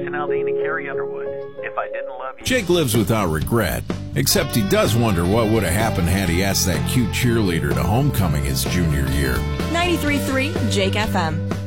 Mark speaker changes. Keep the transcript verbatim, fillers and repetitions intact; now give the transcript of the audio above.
Speaker 1: Jason Aldean and Carrie Underwood. If I Didn't Love You.
Speaker 2: Jake lives without regret, except he does wonder what would have happened had he asked that cute cheerleader to homecoming his junior year.
Speaker 3: ninety-three point three Jake F M.